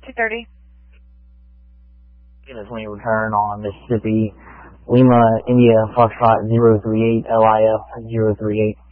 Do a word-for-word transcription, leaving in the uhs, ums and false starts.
two thirty. That's when you return on Mississippi. Lima, India, Foxtrot zero three eight, L I F zero three eight.